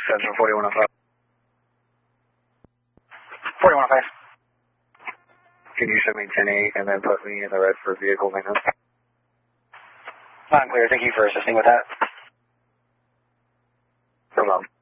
Central 4105. 4105. Can you show me 10-8 and then put me in the red for vehicle maintenance? Loud and clear. Thank you for assisting with that. No problem.